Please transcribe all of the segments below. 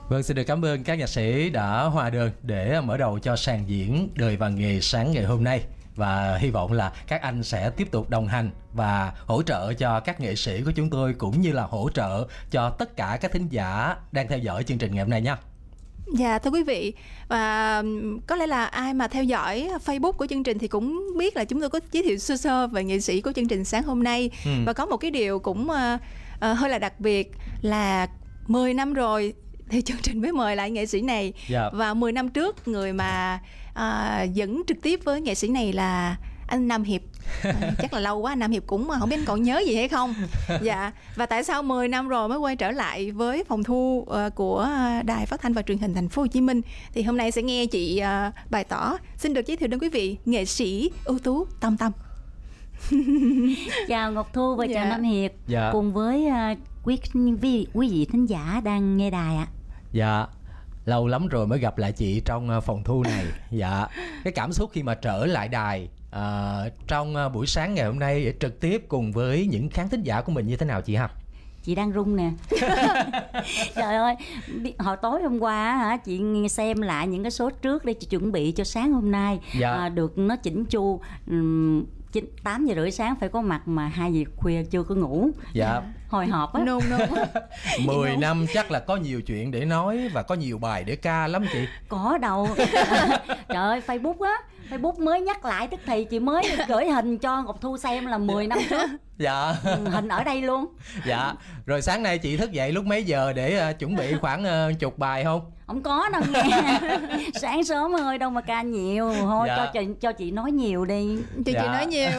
Vâng, xin được cảm ơn các nhạc sĩ đã hòa đơn để mở đầu cho sàn diễn Đời và Nghề sáng ngày hôm nay. Và hy vọng là các anh sẽ tiếp tục đồng hành và hỗ trợ cho các nghệ sĩ của chúng tôi, cũng như là hỗ trợ cho tất cả các thính giả đang theo dõi chương trình ngày hôm nay nha. Dạ, thưa quý vị, và có lẽ là ai mà theo dõi Facebook của chương trình thì cũng biết là chúng tôi có giới thiệu sơ sơ về nghệ sĩ của chương trình sáng hôm nay. Và có một cái điều cũng hơi là đặc biệt là 10 năm rồi thì chương trình mới mời lại nghệ sĩ này. Và 10 năm trước người mà dẫn trực tiếp với nghệ sĩ này là anh Nam Hiệp. Chắc là lâu quá Nam Hiệp cũng không biết anh còn nhớ gì hay không. Dạ. Và tại sao 10 năm rồi mới quay trở lại với phòng thu của Đài Phát thanh và Truyền hình Thành phố Hồ Chí Minh, thì hôm nay sẽ nghe chị bày tỏ. Xin được giới thiệu đến quý vị nghệ sĩ ưu tú Tâm Tâm. Chào Ngọc Thu và chào Nam Hiệp, cùng với quý vị thính giả đang nghe đài ạ. Dạ, lâu lắm rồi mới gặp lại chị trong phòng thu này. Dạ, cái cảm xúc khi mà trở lại đài trong buổi sáng ngày hôm nay trực tiếp cùng với những khán thính giả của mình như thế nào chị ha? Chị đang run nè. Trời ơi, hồi tối hôm qua hả, chị xem lại những cái số trước để chị chuẩn bị cho sáng hôm nay. Được nó chỉnh chu. 8 giờ rưỡi sáng phải có mặt mà 2 giờ khuya chưa có ngủ. Hồi hộp á. 10 năm chắc là có nhiều chuyện để nói và có nhiều bài để ca lắm chị. Có đâu. Trời ơi, Facebook mới nhắc lại tức thì chị mới gửi hình cho Ngọc Thu xem là 10 năm trước. Dạ. Hình ở đây luôn. Dạ. Rồi sáng nay chị thức dậy lúc mấy giờ để chuẩn bị khoảng chục bài không? Không có đâu nghe. Sáng sớm ơi, đâu mà ca nhiều. Thôi cho chị nói nhiều đi. Chị nói nhiều.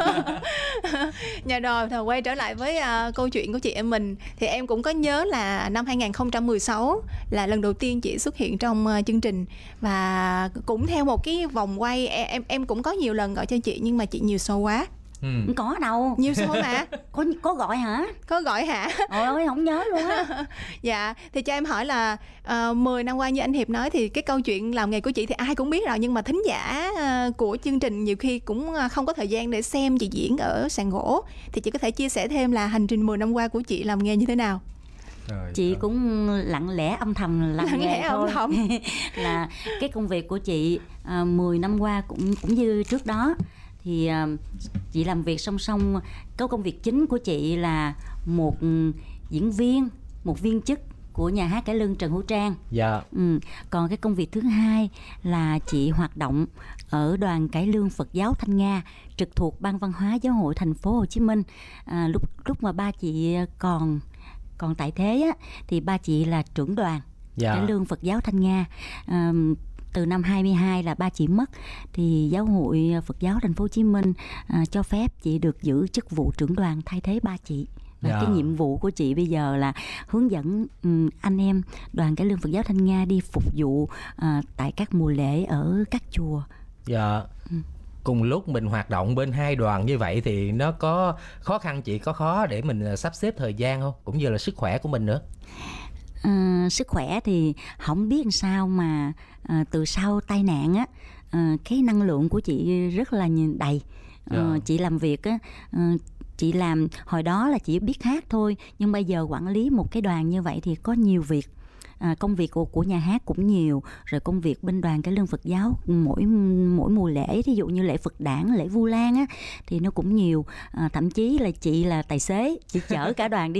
Nhà rồi thì quay trở lại với câu chuyện của chị em mình, thì em cũng có nhớ là năm 2016 là lần đầu tiên chị xuất hiện trong chương trình, và cũng theo một cái vòng quay em cũng có nhiều lần gọi cho chị nhưng mà chị nhiều show quá. Không có đâu. Nhiều show mà. Có gọi hả? Có gọi hả? Ôi không nhớ luôn á. Dạ, thì cho em hỏi là 10 năm qua như anh Hiệp nói thì cái câu chuyện làm nghề của chị thì ai cũng biết rồi, nhưng mà thính giả của chương trình nhiều khi cũng không có thời gian để xem chị diễn ở sàn gỗ, thì chị có thể chia sẻ thêm là hành trình 10 năm qua của chị làm nghề như thế nào? Chị cũng lặng lẽ âm thầm làm nghề thôi. Là cái công việc của chị 10 năm qua cũng như trước đó, thì chị làm việc song song. Có công việc chính của chị là một diễn viên, một viên chức của nhà hát cải lương Trần Hữu Trang. Còn cái công việc thứ hai là chị hoạt động ở đoàn cải lương Phật giáo Thanh Nga, trực thuộc Ban Văn hóa Giáo hội Thành phố Hồ Chí Minh. Lúc mà ba chị còn tại thế á, thì ba chị là trưởng đoàn cải lương Phật giáo Thanh Nga. Từ năm 22 là ba chị mất, thì Giáo hội Phật giáo Thành phố Hồ Chí Minh cho phép chị được giữ chức vụ trưởng đoàn thay thế ba chị. Và cái nhiệm vụ của chị bây giờ là hướng dẫn anh em đoàn cải lương Phật giáo Thanh Nga đi phục vụ tại các mùa lễ ở các chùa. Cùng lúc mình hoạt động bên hai đoàn như vậy thì nó có khó khăn chị, có khó để mình sắp xếp thời gian không? Cũng như là sức khỏe của mình nữa. Sức khỏe thì không biết làm sao mà từ sau tai nạn á, cái năng lượng của chị rất là đầy. Chị làm việc á, chị làm hồi đó là chỉ biết hát thôi, nhưng bây giờ quản lý một cái đoàn như vậy thì có nhiều việc. Công việc của nhà hát cũng nhiều, rồi công việc bên đoàn cải lương Phật giáo mỗi mùa lễ, ví dụ như lễ Phật đản, lễ Vu Lan á, thì nó cũng nhiều. Thậm chí là chị là tài xế, chị chở cả đoàn đi